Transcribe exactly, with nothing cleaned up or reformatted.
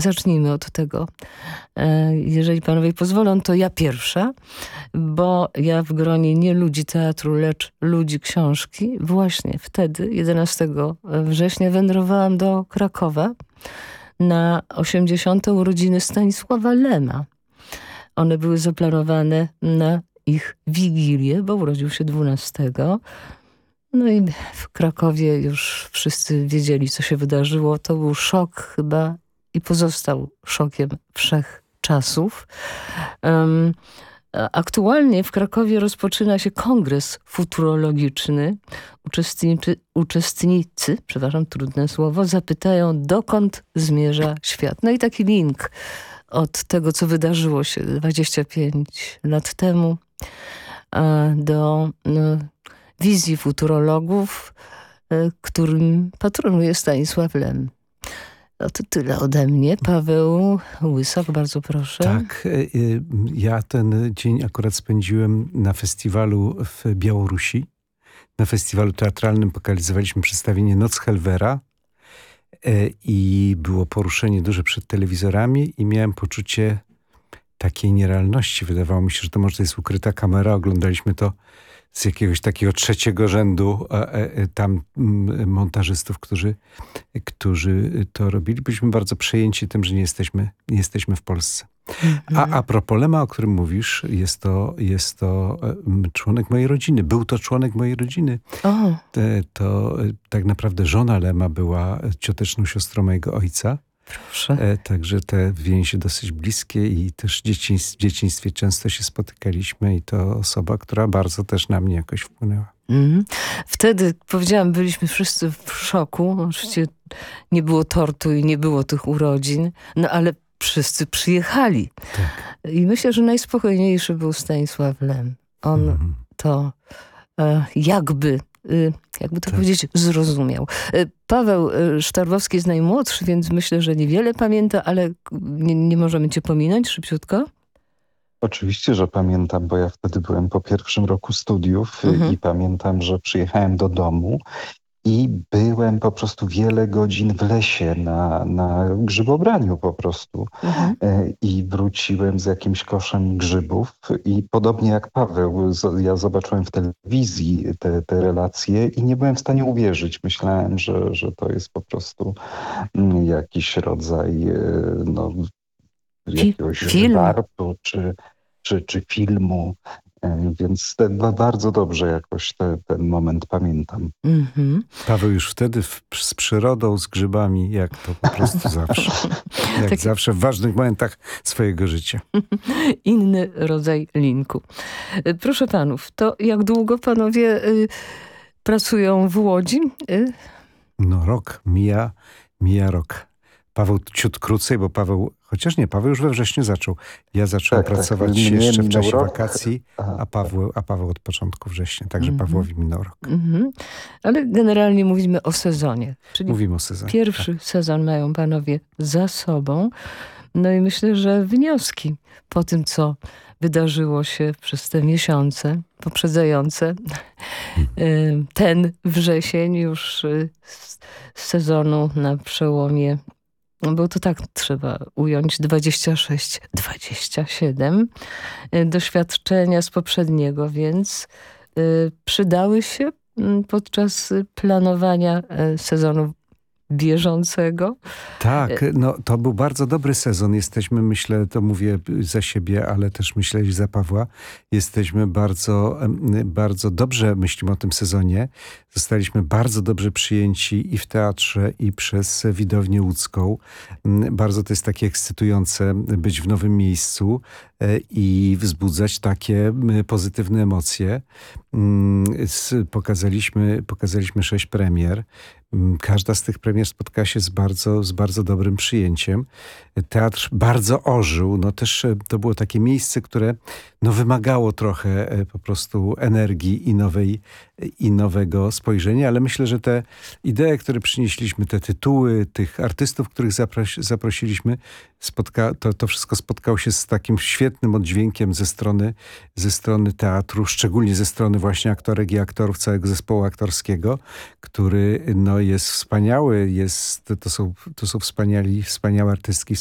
zacznijmy od tego. Jeżeli panowie pozwolą, to ja pierwsza, bo ja w gronie nie ludzi teatru, lecz ludzi książki, właśnie wtedy, jedenastego września, wędrowałam do Krakowa na osiemdziesiąte urodziny Stanisława Lema. One były zaplanowane na ich wigilię, bo urodził się dwunastego. No i w Krakowie już wszyscy wiedzieli, co się wydarzyło. To był szok chyba i pozostał szokiem wszechczasów. Um, aktualnie w Krakowie rozpoczyna się kongres futurologiczny. Uczestniczy, uczestnicy, przepraszam, trudne słowo, zapytają, dokąd zmierza świat. No i taki link od tego, co wydarzyło się dwadzieścia pięć lat temu, do no, wizji futurologów, którym patronuje Stanisław Lem. No to tyle ode mnie. Paweł Łysak, bardzo proszę. Tak, ja ten dzień akurat spędziłem na festiwalu w Białorusi. Na festiwalu teatralnym pokazywaliśmy przedstawienie Noc Helwera i było poruszenie duże przed telewizorami i miałem poczucie takiej nierealności. Wydawało mi się, że to może to jest ukryta kamera. Oglądaliśmy to z jakiegoś takiego trzeciego rzędu e, e, tam m, montażystów, którzy, którzy to robili. Byliśmy bardzo przejęci tym, że nie jesteśmy, nie jesteśmy w Polsce. A, a propos Lema, o którym mówisz, jest to, jest to um, członek mojej rodziny. Był to członek mojej rodziny. O. Te, to tak naprawdę żona Lema była cioteczną siostrą mojego ojca. Proszę. E, także te więzi dosyć bliskie i też w dzieciństwie, w dzieciństwie często się spotykaliśmy i to osoba, która bardzo też na mnie jakoś wpłynęła. Mm. Wtedy, powiedziałam, byliśmy wszyscy w szoku. Oczywiście nie było tortu i nie było tych urodzin, no ale wszyscy przyjechali. Tak. I myślę, że najspokojniejszy był Stanisław Lem. On mm. to e, jakby... jakby to tak powiedzieć, zrozumiał. Paweł Sztarlowski jest najmłodszy, więc myślę, że niewiele pamięta, ale nie, nie możemy cię pominąć szybciutko? Oczywiście, że pamiętam, bo ja wtedy byłem po pierwszym roku studiów Mhm. i pamiętam, że przyjechałem do domu i byłem po prostu wiele godzin w lesie na, na grzybobraniu po prostu. Mhm. I wróciłem z jakimś koszem grzybów i podobnie jak Paweł, ja zobaczyłem w telewizji te, te relacje i nie byłem w stanie uwierzyć. Myślałem, że, że to jest po prostu jakiś rodzaj no, jakiegoś Film. żartu czy, czy, czy filmu. Więc te, bardzo dobrze jakoś te, ten moment pamiętam. Mm-hmm. Paweł już wtedy w, z przyrodą, z grzybami, jak to po prostu zawsze. Jak tak... zawsze w ważnych momentach swojego życia. Inny rodzaj linku. Proszę panów, to jak długo panowie y, pracują w Łodzi? Y? No rok, mija, mija rok. Paweł ciut krócej, bo Paweł, chociaż nie, Paweł już we wrześniu zaczął. Ja zacząłem tak, pracować tak, jeszcze w czasie rok. wakacji, a Paweł, a Paweł od początku września. Także mm-hmm. Pawłowi minął rok. Mm-hmm. Ale generalnie mówimy o sezonie. Czyli mówimy o sezonie. Pierwszy tak. sezon mają panowie za sobą. No i myślę, że wnioski po tym, co wydarzyło się przez te miesiące poprzedzające hmm. ten wrzesień już z sezonu na przełomie, bo to tak trzeba ująć, dwadzieścia sześć dwadzieścia siedem doświadczenia z poprzedniego, więc przydały się podczas planowania sezonu bieżącego. Tak, no to był bardzo dobry sezon. Jesteśmy, myślę, to mówię za siebie, ale też myślę i za Pawła, jesteśmy bardzo, bardzo dobrze myślimy o tym sezonie. Zostaliśmy bardzo dobrze przyjęci i w teatrze, i przez widownię łódzką. Bardzo to jest takie ekscytujące być w nowym miejscu i wzbudzać takie pozytywne emocje. Pokazaliśmy, pokazaliśmy sześć premier. Każda z tych premier spotkała się z bardzo, z bardzo dobrym przyjęciem. Teatr bardzo ożył. No też to było takie miejsce, które no wymagało trochę po prostu energii i, nowej, i nowego spojrzenia, ale myślę, że te idee, które przynieśliśmy, te tytuły, tych artystów, których zapros- zaprosiliśmy, spotka- to, to wszystko spotkało się z takim świetnym oddźwiękiem ze strony, ze strony teatru, szczególnie ze strony właśnie aktorek i aktorów, całego zespołu aktorskiego, który no jest wspaniały, jest, to są, to są wspaniali, wspaniałe artystki,